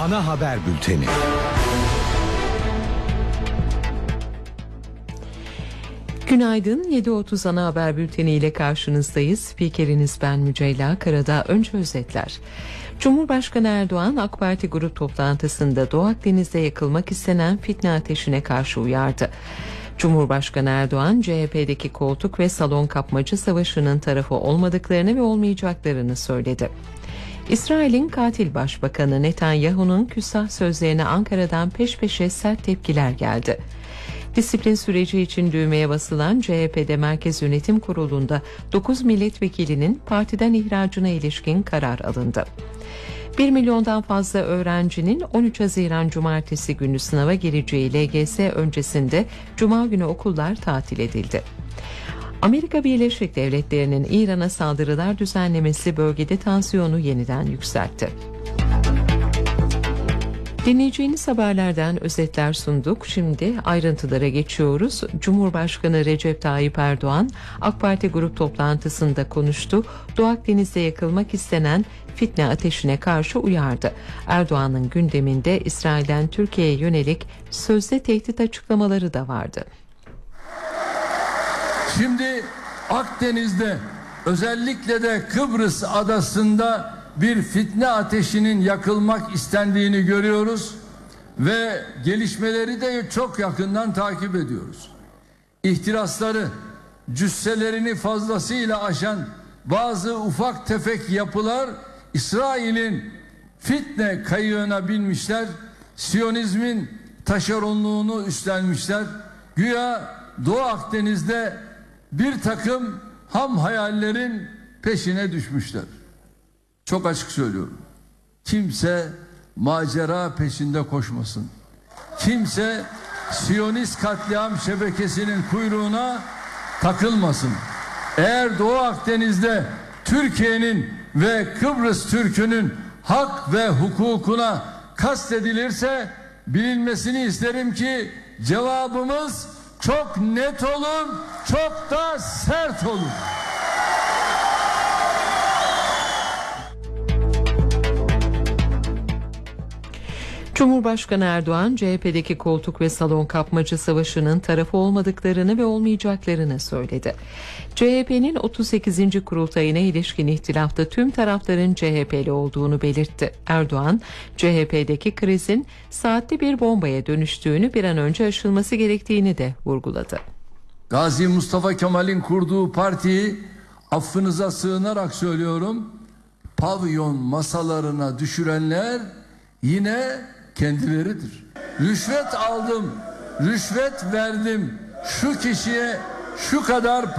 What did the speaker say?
Ana Haber Bülteni. Günaydın, 7.30 Ana Haber Bülteni ile karşınızdayız. Spikeriniz ben Mücella Karada. Önce özetler. Cumhurbaşkanı Erdoğan, AK Parti grup toplantısında Doğu Akdeniz'de yakılmak istenen fitne ateşine karşı uyardı. Cumhurbaşkanı Erdoğan, CHP'deki koltuk ve salon kapmacı savaşının tarafı olmadıklarını ve olmayacaklarını söyledi. İsrail'in katil başbakanı Netanyahu'nun küstah sözlerine Ankara'dan peş peşe sert tepkiler geldi. Disiplin süreci için düğmeye basılan CHP'de Merkez Yönetim Kurulu'nda 9 milletvekilinin partiden ihracına ilişkin karar alındı. 1 milyondan fazla öğrencinin 13 Haziran Cumartesi günü sınava gireceği LGS öncesinde Cuma günü okullar tatil edildi. Amerika Birleşik Devletleri'nin İran'a saldırılar düzenlemesi bölgede tansiyonu yeniden yükseltti. Dinleyeceğiniz haberlerden özetler sunduk. Şimdi ayrıntılara geçiyoruz. Cumhurbaşkanı Recep Tayyip Erdoğan, AK Parti grup toplantısında konuştu. Doğu Akdeniz'de yakılmak istenen fitne ateşine karşı uyardı. Erdoğan'ın gündeminde İsrail'den Türkiye'ye yönelik sözde tehdit açıklamaları da vardı. Şimdi Akdeniz'de, özellikle de Kıbrıs adasında bir fitne ateşinin yakılmak istendiğini görüyoruz ve gelişmeleri de çok yakından takip ediyoruz. İhtirasları, cüsselerini fazlasıyla aşan bazı ufak tefek yapılar İsrail'in fitne kayığına binmişler, Siyonizmin taşeronluğunu üstlenmişler. Güya Doğu Akdeniz'de bir takım ham hayallerin peşine düşmüşler. Çok açık söylüyorum. Kimse macera peşinde koşmasın. Kimse Siyonist katliam şebekesinin kuyruğuna takılmasın. Eğer Doğu Akdeniz'de Türkiye'nin ve Kıbrıs Türk'ünün hak ve hukukuna kastedilirse bilinmesini isterim ki cevabımız çok net olur, çok da sert olur. Cumhurbaşkanı Erdoğan, CHP'deki koltuk ve salon kapmacı savaşının tarafı olmadıklarını ve olmayacaklarını söyledi. CHP'nin 38. kurultayına ilişkin ihtilafta tüm tarafların CHP'li olduğunu belirtti. Erdoğan, CHP'deki krizin saatli bir bombaya dönüştüğünü, bir an önce aşılması gerektiğini de vurguladı. Gazi Mustafa Kemal'in kurduğu partiyi, affınıza sığınarak söylüyorum, pavyon masalarına düşürenler yine kendileridir. Rüşvet aldım, rüşvet verdim, şu kişiye şu kadar